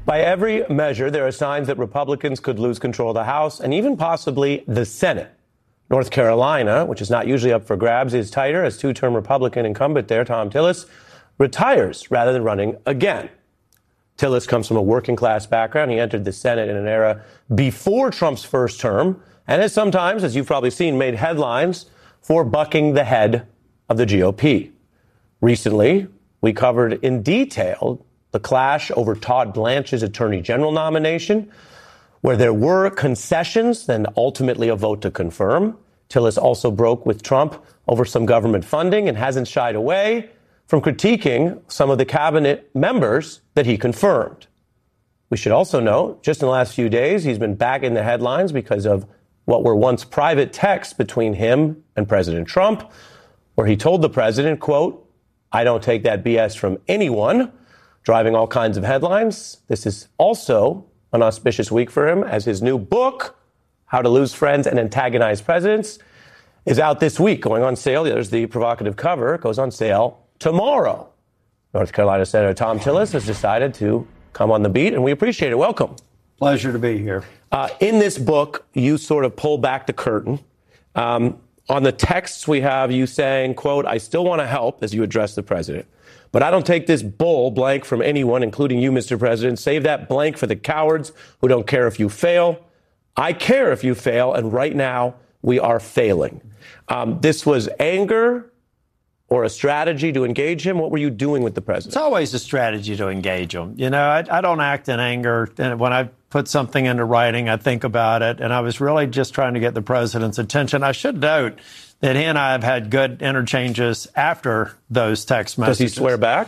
By every measure, there are signs that Republicans could lose control of the House and even possibly the Senate. North Carolina, which is not usually up for grabs, is tighter as two-term Republican incumbent there, Thom Tillis, retires rather than running again. Tillis comes from a working-class background. He entered the Senate in an era before Trump's first term and has sometimes, as you've probably seen, made headlines for bucking the head of the GOP. Recently, we covered in detail the clash over Todd Blanche's attorney general nomination, where there were concessions and ultimately a vote to confirm. Tillis also broke with Trump over some government funding and hasn't shied away from critiquing some of the cabinet members that he confirmed. We should also note, just in the last few days, he's been back in the headlines because of what were once private texts between him and President Trump, where he told the president, quote, "I don't take that BS from anyone," driving all kinds of headlines. This is also an auspicious week for him, as his new book, How to Lose Friends and Antagonize Presidents, is out this week, going on sale. There's the provocative cover. It goes on sale tomorrow. North Carolina Senator Thom Tillis has decided to come on the beat, and we appreciate it. Welcome. Pleasure to be here. In this book, you sort of pull back the curtain. On the texts, we have you saying, quote, "I still want to help," as you address the president, "but I don't take this bull blank from anyone, including you, Mr. President. Save that blank for the cowards who don't care if you fail. I care if you fail, and right now we are failing." This was anger or a strategy to engage him? What were you doing with the president? It's always a strategy to engage him. You know, I don't act in anger. And when I put something into writing, I think about it. And I was really just trying to get the president's attention. I should note that he and I have had good interchanges after those text messages. Does he swear back?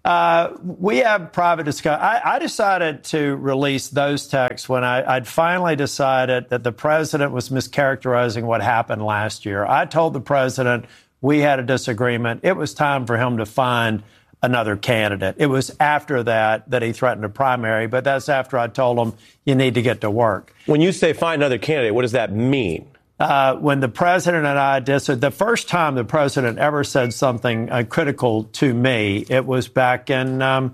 We have private discussion. I decided to release those texts when I'd finally decided that the president was mischaracterizing what happened last year. I told the president we had a disagreement. It was time for him to find another candidate. It was after that he threatened a primary, but that's after I told him you need to get to work. When you say find another candidate, what does that mean? When the president and I the first time the president ever said something critical to me, it was back in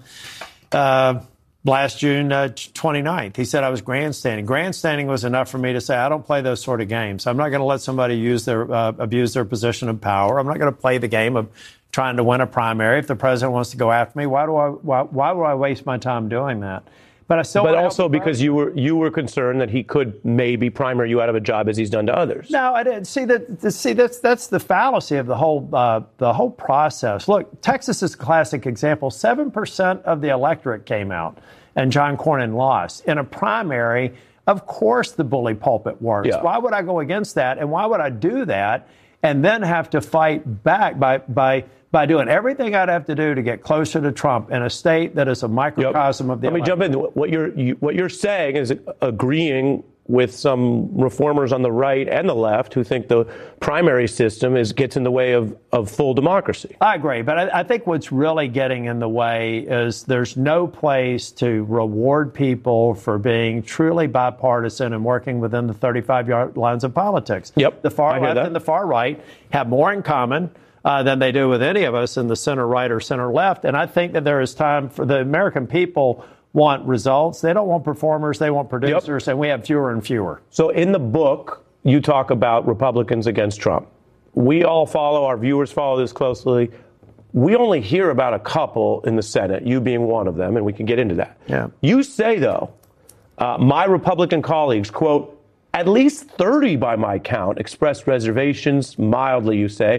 last June 29th. He said I was grandstanding. Grandstanding was enough for me to say I don't play those sort of games. I'm not going to let somebody abuse their position of power. I'm not going to play the game of trying to win a primary. If the president wants to go after me, why would I waste my time doing that? But also because you were concerned that he could maybe primary you out of a job as he's done to others. No, I didn't. That's the fallacy of the whole process. Look, Texas is a classic example. 7% of the electorate came out, and John Cornyn lost in a primary. Of course, the bully pulpit works. Yeah. Why would I go against that, and why would I do that, and then have to fight back by doing everything I'd have to do to get closer to Trump in a state that is a microcosm of the election? Let me jump in. What you're saying is agreeing with some reformers on the right and the left who think the primary system gets in the way of full democracy. I agree, but I think what's really getting in the way is there's no place to reward people for being truly bipartisan and working within the 35-yard lines of politics. Yep, the far left and the far right have more in common than they do with any of us in the center right or center left. And I think that there is time for the American people want results. They don't want performers. They want producers. Yep. And we have fewer and fewer. So in the book, you talk about Republicans against Trump. We all our viewers follow this closely. We only hear about a couple in the Senate, you being one of them, and we can get into that. Yeah. You say, though, my Republican colleagues, quote, at least 30 by my count, expressed reservations, mildly, you say,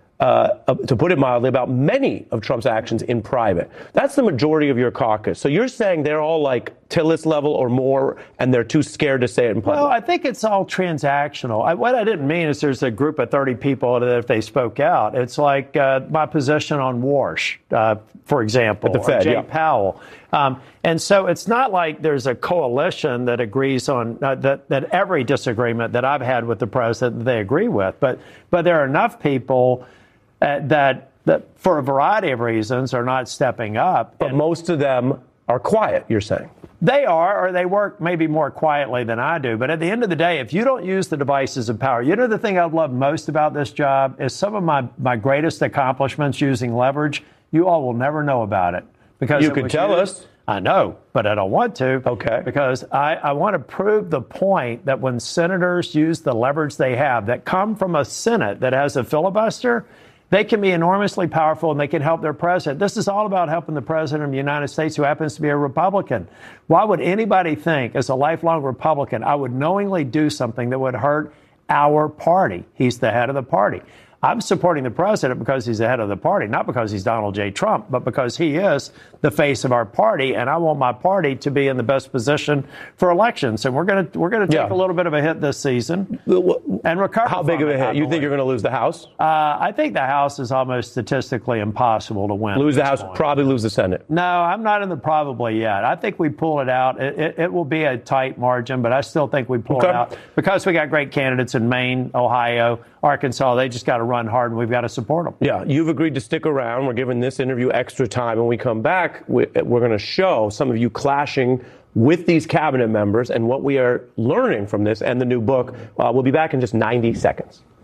to put it mildly, about many of Trump's actions in private. That's the majority of your caucus. So you're saying they're all like Tillis level or more, and they're too scared to say it in public? Well, I think it's all transactional. What I didn't mean is there's a group of 30 people that if they spoke out, it's like my position on Warsh, for example, at the Fed, Jay Powell. And so it's not like there's a coalition that agrees on that every disagreement that I've had with the president they agree with. But there are enough people that for a variety of reasons are not stepping up. But most of them are quiet, you're saying. They are, or they work maybe more quietly than I do. But at the end of the day, if you don't use the devices of power, the thing I love most about this job is some of my greatest accomplishments using leverage. You all will never know about it because you could tell us. I know, but I don't want to. Okay. Because I want to prove the point that when senators use the leverage they have that come from a Senate that has a filibuster, they can be enormously powerful and they can help their president. This is all about helping the president of the United States who happens to be a Republican. Why would anybody think, as a lifelong Republican, I would knowingly do something that would hurt our party? He's the head of the party. I'm supporting the president because he's the head of the party, not because he's Donald J. Trump, but because he is the face of our party, and I want my party to be in the best position for elections. And we're going to take a little bit of a hit this season and recover. How big of a hit? You think you're going to lose the House? I think the House is almost statistically impossible to win. Lose the House, probably lose the Senate. No, I'm not in the probably yet. I think we pull it out. It will be a tight margin, but I still think we pull it out because we got great candidates in Maine, Ohio, Arkansas. They just got to run hard, and we've got to support them. Yeah, you've agreed to stick around. We're giving this interview extra time. When we come back, we're going to show some of you clashing with these cabinet members and what we are learning from this and the new book. We'll be back in just 90 seconds.